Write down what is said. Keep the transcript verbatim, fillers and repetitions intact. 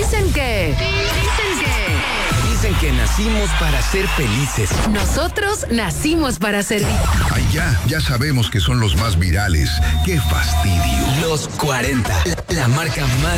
Dicen que... Dicen que... Dicen que nacimos para ser felices. Nosotros nacimos para servir. Ay, ya, ya sabemos que son los más virales. ¡Qué fastidio! Los cuarenta, la, la marca más